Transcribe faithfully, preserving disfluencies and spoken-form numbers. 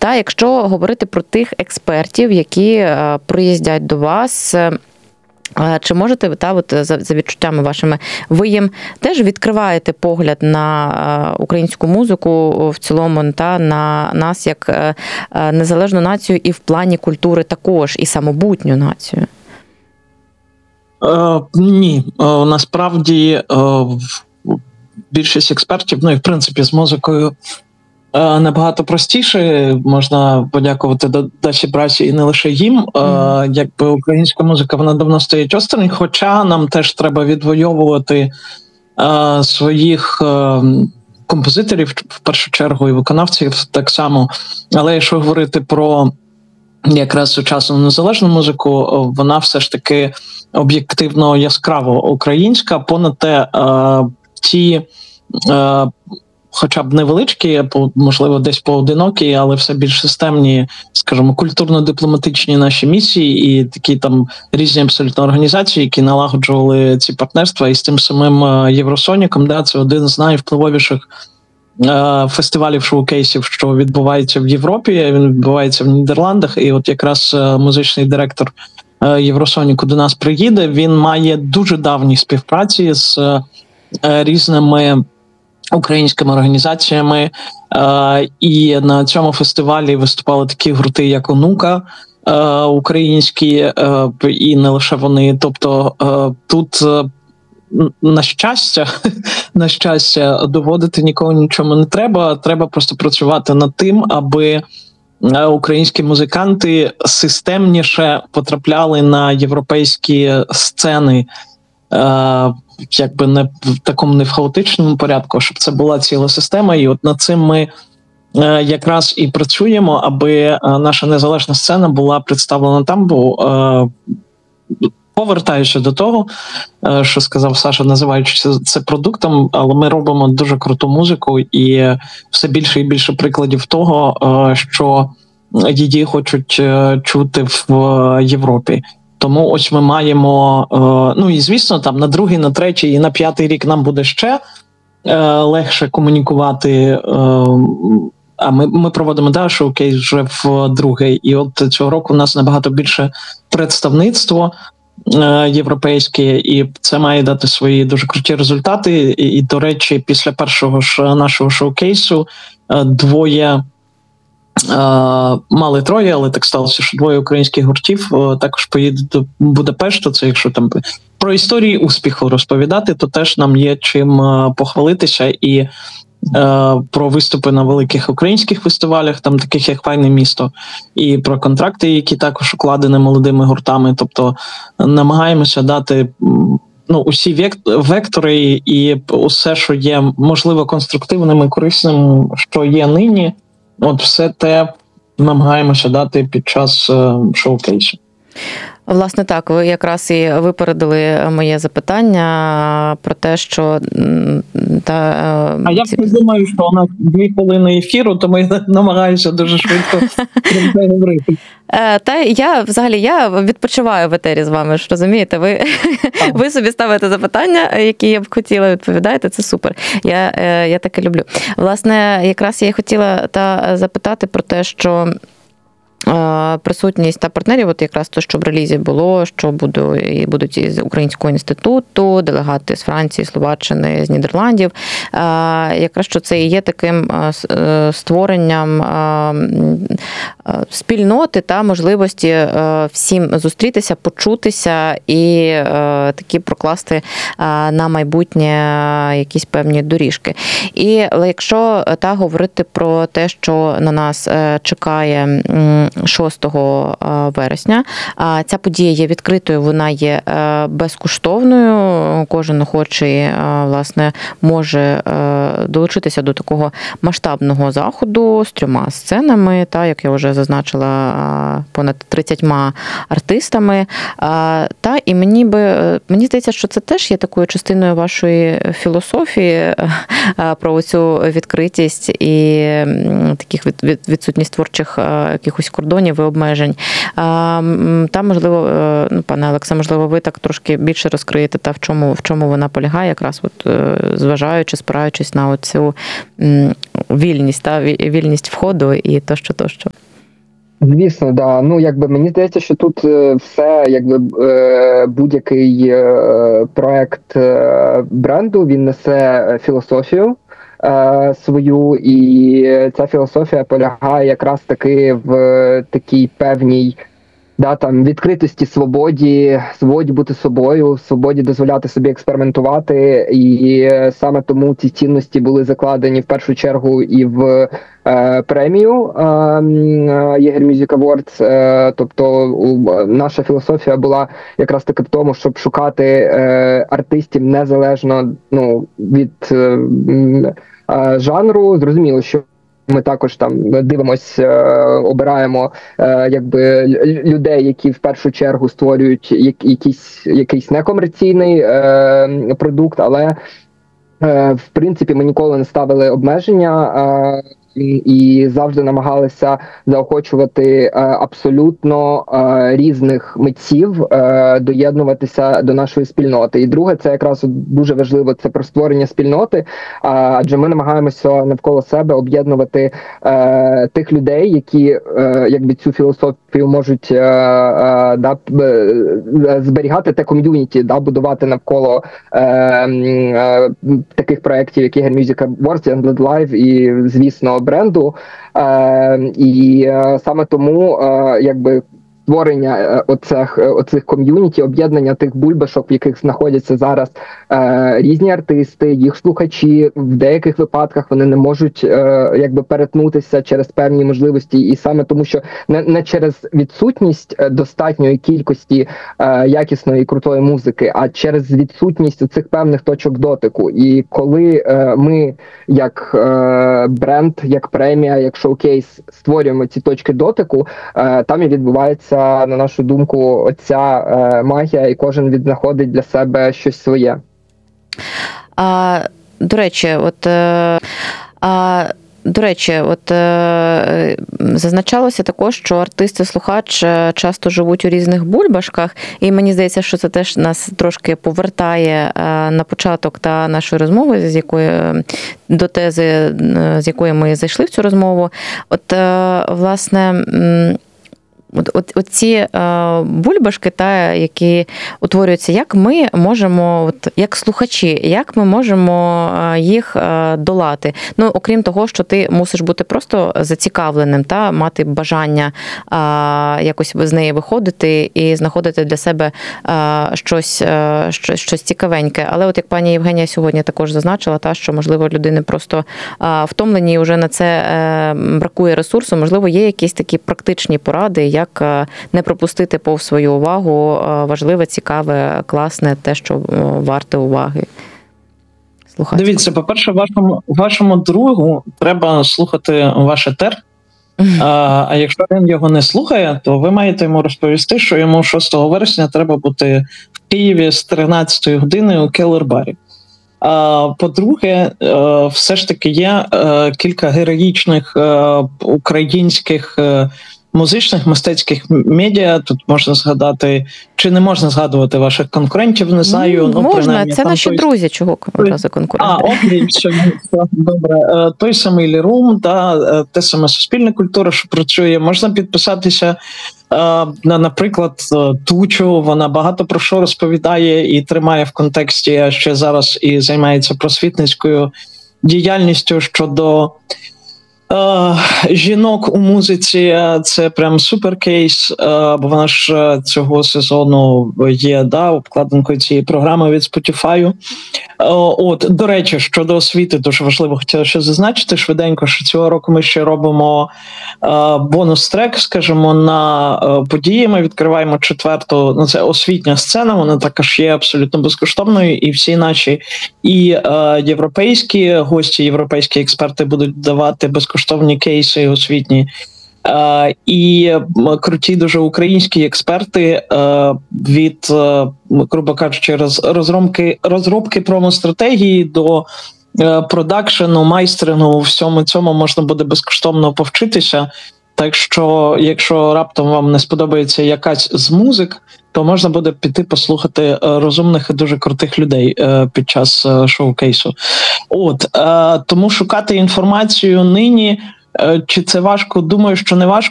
Та якщо говорити про тих експертів, які приїздять до вас, чи можете, та, от, за, за відчуттями вашими, ви їм теж відкриваєте погляд на українську музику в цілому, та, на нас як незалежну націю і в плані культури також, і самобутню націю? Е, ні, е, насправді е, більшість експертів, ну і в принципі з музикою е, набагато простіше, можна подякувати Дасі Брасі і не лише їм, е, mm. якби українська музика, вона давно стоїть осторонь, хоча нам теж треба відвоювати е, своїх е, композиторів, в першу чергу, і виконавців так само, але якщо говорити про якраз сучасну незалежну музику, вона все ж таки об'єктивно яскраво українська, понад те, е, ті, е, хоча б невеличкі, можливо, десь поодинокі, але все більш системні, скажімо, культурно-дипломатичні наші місії і такі там різні абсолютно організації, які налагоджували ці партнерства, і з тим самим Євросоніком, да, це один з найвпливовіших фестивалів шоукейсів, що відбувається в Європі, він відбувається в Нідерландах, і от якраз музичний директор Євросоніку до нас приїде, він має дуже давні співпраці з різними українськими організаціями, і на цьому фестивалі виступали такі гурти, як «Онука», українські, і не лише вони, тобто тут на щастя, на щастя, доводити нікого нічому не треба. Треба просто працювати над тим, аби українські музиканти системніше потрапляли на європейські сцени, якби не в такому не в хаотичному порядку, щоб це була ціла система. І от над цим ми якраз і працюємо, аби наша незалежна сцена була представлена там, бо повертаюся до того, що сказав Саша, називаючи це, це продуктом, але ми робимо дуже круту музику і все більше і більше прикладів того, що її хочуть чути в Європі. Тому ось ми маємо, ну і звісно, там на другий, на третій і на п'ятий рік нам буде ще легше комунікувати. А ми, ми проводимо да, шоукейс вже в другий. І от цього року у нас набагато більше представництво європейське, і це має дати свої дуже круті результати. І, і до речі, після першого ж нашого шоукейсу двоє, мали троє, але так сталося, що двоє українських гуртів також поїдуть до Будапешту. Це якщо там про історії успіху розповідати, то теж нам є чим похвалитися. І про виступи на великих українських фестивалях, там таких як «Файне місто», і про контракти, які також укладені молодими гуртами. Тобто намагаємося дати ну, усі век- вектори і усе, що є, можливо, конструктивним і корисним, що є нині, от все те намагаємося дати під час шоукейсу. Власне, так, ви якраз і випередили моє запитання про те, що... Та, а я ці... думаю, що у нас дві хвилини ефіру, тому я намагаюся дуже швидко говорити. Та я, взагалі, я відпочиваю в етері з вами, ж розумієте? Ви, ви собі ставите запитання, які я б хотіла, відповідаєте, це супер. Я, я таке люблю. Власне, якраз я хотіла та запитати про те, що присутність та партнерів, от якраз то, що в релізі було, що буду, і будуть із Українського інституту, делегати з Франції, Словаччини, з Нідерландів, якраз що це і є таким створенням спільноти та можливості всім зустрітися, почутися і такі прокласти на майбутнє якісь певні доріжки. І якщо та говорити про те, що на нас чекає шостого вересня. Ця подія є відкритою, вона є безкоштовною. Кожен охочий, власне, може долучитися до такого масштабного заходу з трьома сценами, та, як я вже я зазначила, понад тридцятьма артистами. Та, і мені би, мені здається, що це теж є такою частиною вашої філософії про цю відкритість і таких відсутність творчих якихось кордонів і обмежень. Там, можливо, ну, пане Олексе, можливо, ви так трошки більше розкриєте, та в чому, в чому вона полягає, якраз от, зважаючи, спираючись на оцю вільність, та, вільність входу і тощо, тощо. Звісно, да. Ну, якби мені здається, що тут все, якби будь-який проект бренду, він несе філософію свою, і ця філософія полягає якраз таки в такій певній, да, там, відкритості, свободі, свободі бути собою, свободі дозволяти собі експериментувати, і саме тому ці цінності були закладені в першу чергу і в е, премію е, Єгер Music Awards. Е, тобто у, наша філософія була якраз таки в тому, щоб шукати е, артистів незалежно, ну, від е, е, жанру. Зрозуміло, що ми також там дивимось, обираємо якби людей, які в першу чергу створюють якийсь, якийсь некомерційний продукт, але в принципі ми ніколи не ставили обмеження і завжди намагалися заохочувати абсолютно різних митців доєднуватися до нашої спільноти. І друге, це якраз дуже важливо, це про створення спільноти, адже ми намагаємося навколо себе об'єднувати тих людей, які якби цю філософію можуть да, зберігати те ком'юніті, да, будувати навколо таких проєктів, як Єгер Music Awards, Youngblood Live і, звісно, бренду, е, і е, саме тому е, якби створення оцих, оцих ком'юніті, об'єднання тих бульбашок, в яких знаходяться зараз е, різні артисти, їх слухачі, в деяких випадках вони не можуть е, якби перетнутися через певні можливості, і саме тому, що не, не через відсутність достатньої кількості е, якісної і крутої музики, а через відсутність цих певних точок дотику. І коли е, ми, як е, бренд, як премія, як шоукейс створюємо ці точки дотику, е, там і відбувається, на нашу думку, оця е, магія, і кожен віднаходить для себе щось своє. А, до речі, от е, а, до речі, от е, зазначалося також, що артист-слухач часто живуть у різних бульбашках, і мені здається, що це теж нас трошки повертає е, на початок та нашої розмови, з якої до тези, з якої ми зайшли в цю розмову. От, е, власне, От, от, от ці е, бульбашки, та, які утворюються, як ми можемо, от, як слухачі, як ми можемо їх е, долати? Ну, окрім того, що ти мусиш бути просто зацікавленим, та, мати бажання е, якось з неї виходити і знаходити для себе е, щось, е, щось, щось цікавеньке. Але от як пані Євгенія сьогодні також зазначила, та, що, можливо, людини просто е, втомлені і вже на це е, бракує ресурсу, можливо, є якісь такі практичні поради, як як не пропустити повз свою увагу важливе, цікаве, класне, те, що варте уваги. Слухайте. Дивіться, по-перше, вашому, вашому другу треба слухати ваш етер, а, а якщо він його не слухає, то ви маєте йому розповісти, що йому шостого вересня треба бути в Києві з тринадцятої години у Келлер-барі. А, по-друге, все ж таки є кілька героїчних українських музичних, мистецьких медіа. Тут можна згадати, чи не можна згадувати ваших конкурентів, не знаю. Ну, можна, це наші той... друзі, чого одразу конкуренти. А, окей, все, добре. Той самий Лірум, да, те саме Суспільна культура, що працює. Можна підписатися на, наприклад, Тучу, вона багато про що розповідає і тримає в контексті, а ще зараз і займається просвітницькою діяльністю щодо Uh, жінок у музиці. Це прям суперкейс, uh, бо вона ж цього сезону є, да, обкладинкою цієї програми від Spotify. Uh, от, до речі, щодо освіти, дуже важливо хотіла ще зазначити швиденько, що цього року ми ще робимо uh, бонус-трек, скажімо, на uh, події. Ми відкриваємо четверту, ну це освітня сцена, вона також є абсолютно безкоштовною, і всі наші і uh, європейські гості, європейські експерти будуть давати безкоштовні коштовні кейси освітні, Е, і круті дуже українські експерти е, від, е, грубо кажучи, роз, розробки, розробки промо-стратегії до е, продакшену, майстрингу, всьому цьому можна буде безкоштовно повчитися. Так що, якщо раптом вам не сподобається якась з музик, то можна буде піти послухати е, розумних і дуже крутих людей е, під час е, шоу-кейсу. От, е, тому шукати інформацію нині, е, чи це важко? Думаю, що не важко.